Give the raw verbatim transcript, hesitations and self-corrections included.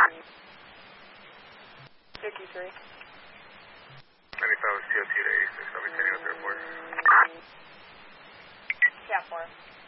fifty-three. ninety-five was T O T to eighty-six. I'll be taking up the airport. Cat four.